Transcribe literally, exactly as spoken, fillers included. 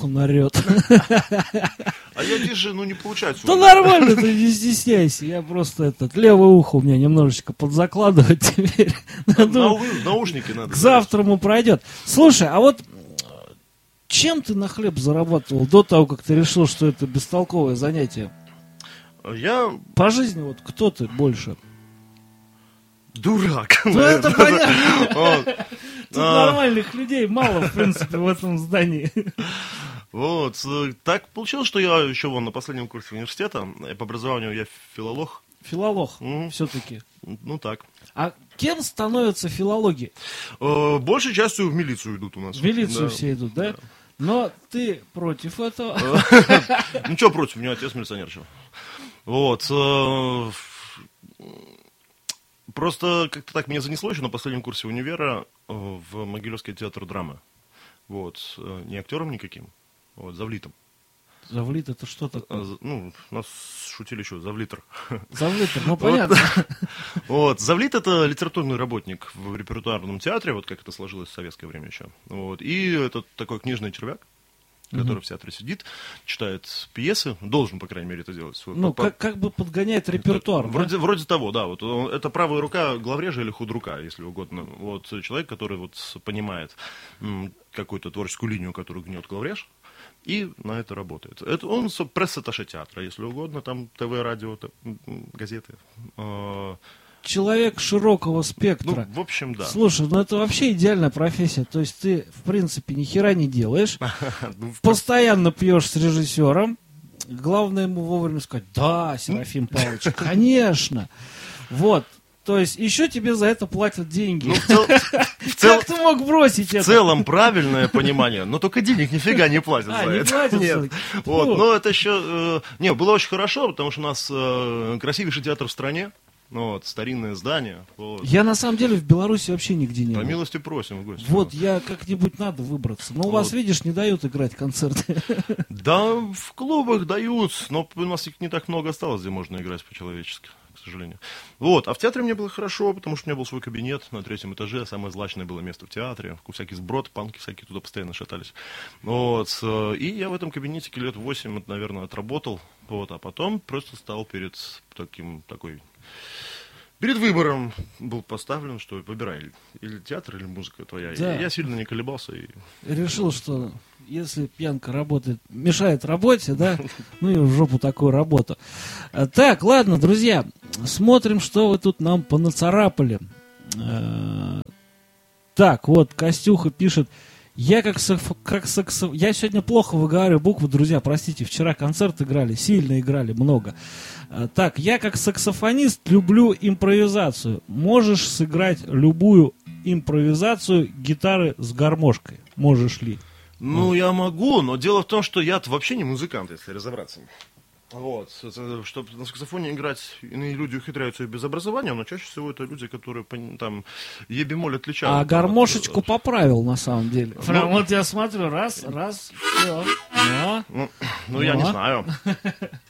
ухо нарет. А я тише, ну не получается. Да нормально, ты не стесняйся. Я просто этот левое ухо у меня немножечко подзакладывать теперь. Наушники надо. К завтраму пройдет. Слушай, а вот чем ты на хлеб зарабатывал до того, как ты решил, что это бестолковое занятие? Я... По жизни вот кто ты больше? Дурак. Ну это понятно. Тут нормальных людей мало, в принципе, в этом здании. Вот. Так получилось, что я еще вон на последнем курсе университета, по образованию я филолог. Филолог, все-таки. Ну так. А кем становятся филологи? Большей частью в милицию идут у нас. В милицию все идут, да? Но ты против этого? Ну что против, у меня отец милиционерчил. Вот. Просто как-то так меня занесло еще на последнем курсе универа в Могилевский театр драмы. Вот. Не актером никаким, вот, завлитом. Завлит это что такое? Ну, нас шутили еще, завлитер. Завлитер, ну понятно. Вот. Завлит это литературный работник в репертуарном театре, вот как это сложилось в советское время еще. Вот. И это такой книжный червяк, который в театре сидит, читает пьесы, должен, по крайней мере, это делать. Ну, как, как бы подгоняет репертуар. Вроде, да? вроде того, да. Вот, это правая рука главрежа или худрука, если угодно. Вот человек, который вот понимает м, какую-то творческую линию, которую гнет главреж, и на это работает. Это он пресс-атташе театра, если угодно, там ТВ, радио, газеты. Человек широкого спектра. Ну, в общем, да. Слушай, ну это вообще идеальная профессия. То есть ты, в принципе, ни хера не делаешь, постоянно пьешь с режиссером. Главное ему вовремя сказать: да, Серафим Павлович, конечно. Вот. То есть еще тебе за это платят деньги. Ну, в цел... в цел... Как ты мог бросить в это? В целом правильное понимание, но только денег нифига не платят а, за не это. Платят, Нет. Вот. Ну. Но это еще... Э, не, было очень хорошо, потому что у нас э, красивейший театр в стране. Ну, вот, старинное здание. Вот. Я на самом деле в Беларуси вообще нигде не был. По милости просим в гости. Вот, я как-нибудь надо выбраться. Но у вас, вот. Видишь, не дают играть концерты. Да, в клубах дают, но у нас их не так много осталось, где можно играть по-человечески, к сожалению. Вот, а в театре мне было хорошо, потому что у меня был свой кабинет на третьем этаже, самое злачное было место в театре, всякий сброд, панки всякие туда постоянно шатались. Вот, и я в этом кабинете лет восемь, наверное, отработал, вот, а потом просто стал перед таким, такой... Перед выбором был поставлен, что выбирай, или театр, или музыка твоя. Да. И я сильно не колебался. И... Решил, что если пьянка работает, мешает работе, да, ну и в жопу такую работу. Так, ладно, друзья, смотрим, что вы тут нам понацарапали. Так, вот, Костюха пишет: я как, саксо... как саксо... Я сегодня плохо выговариваю буквы, друзья, простите, вчера концерт играли, сильно играли, много. Так, я как саксофонист люблю импровизацию. Можешь сыграть любую импровизацию гитары с гармошкой? Можешь ли? Ну, вот. Я могу, но дело в том, что я вообще не музыкант, если разобраться. Вот, чтобы на саксофоне играть, иные люди ухитряются и без образования, но чаще всего это люди, которые там е-бемоль отличают. А гармошечку от... поправил, на самом деле. Ну, Прям вот я смотрю, раз, раз, все. Ну, ну, ну я не знаю.